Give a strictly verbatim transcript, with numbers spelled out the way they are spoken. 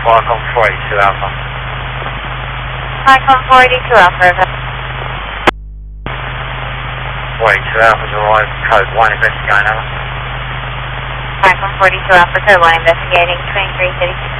Welcome forty-two Alpha. Welcome forty-two Alpha. forty-two Alpha, arrive, code one, investigating over. Welcome forty-two Alpha, code one, investigating twenty-three thirty-six.